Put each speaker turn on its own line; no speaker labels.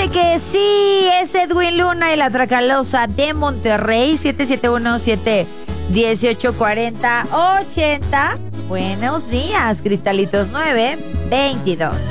que sí, es Edwin Luna y la Tracalosa de Monterrey, 771-718-4080. Buenos días, Cristalitos 922.